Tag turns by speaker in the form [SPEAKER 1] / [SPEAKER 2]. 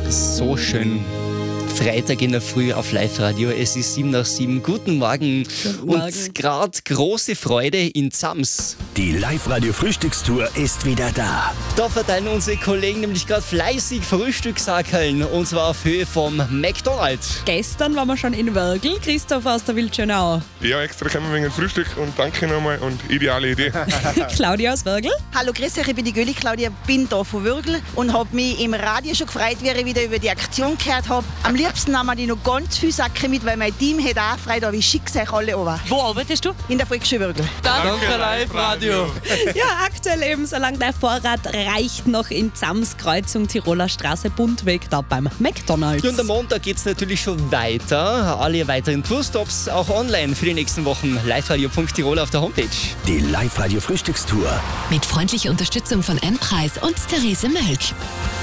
[SPEAKER 1] So schön. Freitag in der Früh auf Live-Radio. Es ist 7 nach 7. Guten Morgen. Und gerade große Freude in Zams.
[SPEAKER 2] Die Live-Radio-Frühstückstour ist wieder da.
[SPEAKER 1] Da verteilen unsere Kollegen nämlich gerade fleißig Frühstückssackeln. Und zwar auf Höhe vom McDonald's.
[SPEAKER 3] Gestern waren wir schon in Wörgl. Christoph aus der Wildschönau.
[SPEAKER 4] Ja, extra kommen wegen dem Frühstück und danke nochmal und ideale Idee.
[SPEAKER 3] Claudia aus Wörgl.
[SPEAKER 5] Hallo, grüß euch, ich bin die Göli Claudia, bin da von Wörgl und habe mich im Radio schon gefreut, wie ich wieder über die Aktion gehört habe. Am liebsten nahmen die noch ganz viele Säcke mit, weil mein Team hat auch frei, da ich schicke euch alle runter.
[SPEAKER 6] Wo arbeitest du?
[SPEAKER 5] In der Volksschule Wörgl.
[SPEAKER 6] Danke, Live-Radio.
[SPEAKER 3] Ja, aktuell eben, solange der Vorrat reicht, noch in Zams, Kreuzung Tiroler Straße, Bundweg, da beim McDonald's.
[SPEAKER 1] Und am Montag geht es natürlich schon weiter. Alle weiteren Tourstops auch online für die nächsten Wochen. liveradio.tirol auf der Homepage.
[SPEAKER 2] Die Live-Radio-Frühstückstour.
[SPEAKER 7] Mit freundlicher Unterstützung von M-Preis und Therese Mölk.